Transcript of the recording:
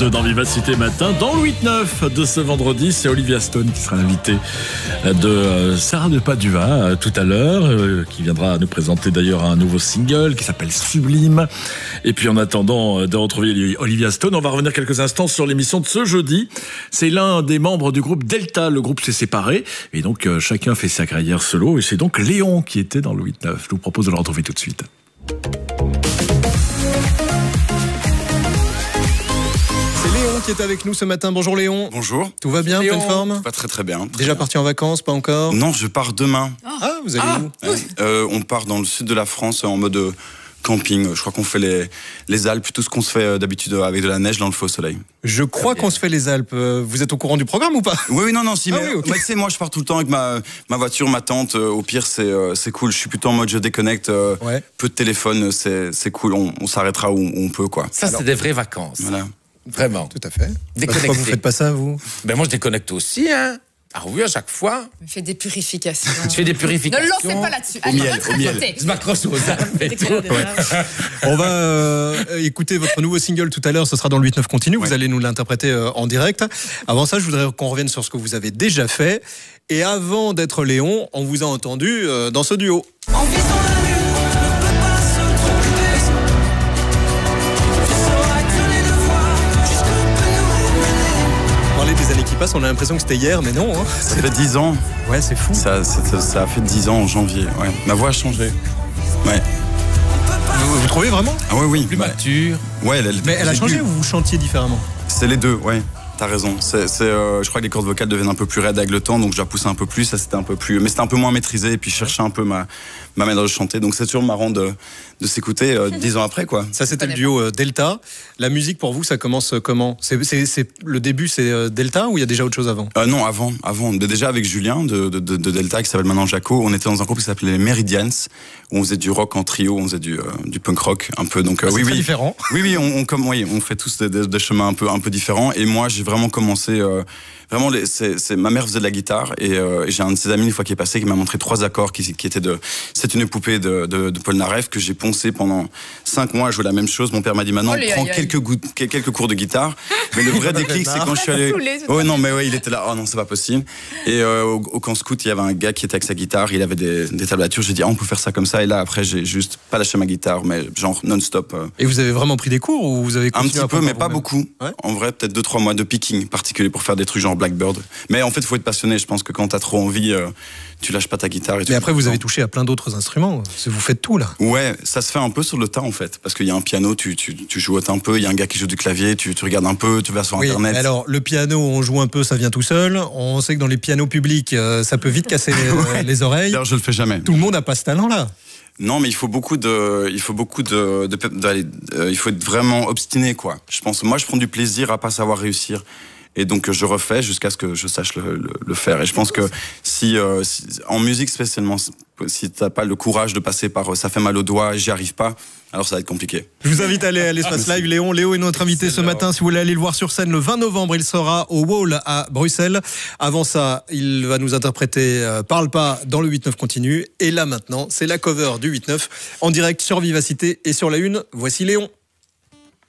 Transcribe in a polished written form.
8h02 dans Vivacité Matin. Dans le 8-9 de ce vendredi, c'est Olivia Stone qui sera l'invitée de Sarah de Padua tout à l'heure, qui viendra nous présenter d'ailleurs un nouveau single qui s'appelle Sublime. Et puis en attendant de retrouver Olivia Stone, on va revenir quelques instants sur l'émission de ce jeudi. C'est l'un des membres du groupe Delta. Le groupe s'est séparé et donc chacun fait sa carrière solo. Et c'est donc Léon qui était dans le 8-9. Je vous propose de le retrouver tout de suite. Qui est avec nous ce matin. Bonjour Léon. Bonjour. Tout va bien, Léon. pleine forme? Tout va très très bien. Déjà parti en vacances, pas encore? Non, je pars demain. Ah, vous allez où? On part dans le sud de la France en mode camping. Je crois qu'on fait les Alpes, tout ce qu'on se fait d'habitude avec de la neige dans le faux soleil. Je crois qu'on se fait les Alpes. Vous êtes au courant du programme ou pas? Oui, non, si. Oui, okay. Tu sais, moi je pars tout le temps avec ma voiture, ma tente. Au pire, c'est cool. Je suis plutôt en mode je déconnecte. Peu de téléphone, c'est cool. On s'arrêtera où on peut, quoi. Ça, c'est des vraies vacances. Voilà. Vraiment. Tout à fait. Déconnecté. Pourquoi vous faites pas ça, vous? Ben moi, je déconnecte aussi, hein. Ah oui, à chaque fois. Je fais des purifications. Je fais des purifications. Ne lancez pas là-dessus. Au miel. Je m'accroche aux arbres. On va écouter votre nouveau single tout à l'heure. Ce sera dans le 8-9 continu. Vous allez nous l'interpréter en direct. Avant ça, je voudrais qu'on revienne sur ce que vous avez déjà fait. Et avant d'être Léon, on vous a entendu dans ce duo. En visant la lune, on ne peut pas se tromper. Tu sauras que les devoirs jusqu'où peut nous mener. Parler des années qui passent, on a l'impression que c'était hier, mais non. Hein. Ça fait 10 ans. Ouais, c'est fou. Ça a fait 10 ans en janvier. Ouais. Ma voix a changé. Ouais. Vous trouvez vraiment? Ah oui. Plus mature. Ouais, mais elle a changé ou vous chantiez différemment? C'est les deux, ouais. T'as raison. Je crois que les cordes vocales deviennent un peu plus raides avec le temps, donc je la poussais un peu plus. Ça, c'était un peu plus, mais c'était un peu moins maîtrisé. Et puis je cherchais un peu ma manière de chanter. Donc c'est toujours marrant de s'écouter 10 ans après, quoi. Ça, c'était le duo Delta. La musique pour vous, ça commence comment? C'est le début, c'est Delta ou il y a déjà autre chose avant? Non, avant. Mais déjà avec Julien de Delta, qui s'appelle maintenant Jaco, on était dans un groupe qui s'appelait les Meridians, où on faisait du rock en trio, on faisait du punk rock un peu. Donc c'est très différent. Oui, on fait tous des chemins un peu différents. Et moi, j'ai vraiment commencé. Ma mère faisait de la guitare et j'ai un de ses amis une fois qui est passé qui m'a montré 3 accords qui étaient c'est une poupée de Paul Naref que j'ai poncé pendant 5 mois à jouer la même chose. Mon père m'a dit maintenant prends quelques cours de guitare. Mais le vrai déclic c'est quand je suis allé. Oh non mais ouais il était là. Oh non c'est pas possible. Et au camp scout il y avait un gars qui était avec sa guitare. Il avait des tablatures. J'ai dit on peut faire ça comme ça. Et là après j'ai juste pas lâché ma guitare mais genre non-stop. Et vous avez vraiment pris des cours ou vous avez continué un petit peu mais pas vous-même? beaucoup. Ouais. En vrai peut-être 2-3 mois de picking particulier pour faire des trucs genre Blackbird. Mais en fait, il faut être passionné. Je pense que quand t'as trop envie, tu lâches pas ta guitare. Mais après, vous avez touché à plein d'autres instruments. Vous faites tout, là. Ouais, ça se fait un peu sur le tas, en fait. Parce qu'il y a un piano, tu joues un peu. Il y a un gars qui joue du clavier, tu regardes un peu, tu vas sur Internet. Alors, le piano, on joue un peu, ça vient tout seul. On sait que dans les pianos publics, ça peut vite casser les oreilles. D'ailleurs, je le fais jamais. Tout le monde n'a pas ce talent-là. Non, mais il faut être vraiment obstiné, quoi. Je pense, moi, je prends du plaisir à pas savoir réussir. Et donc je refais jusqu'à ce que je sache le faire. Et je pense que si en musique spécialement, si t'as pas le courage de passer par ça fait mal aux doigts, j'y arrive pas, alors ça va être compliqué. Je vous invite à aller à l'espace live. Léo est notre invité ce matin. Si vous voulez aller le voir sur scène le 20 novembre, il sera au Wall à Bruxelles. Avant ça, il va nous interpréter Parle pas dans le 8-9 continu. Et là maintenant, c'est la cover du 8-9 en direct sur Vivacité et sur la Une. Voici Léon.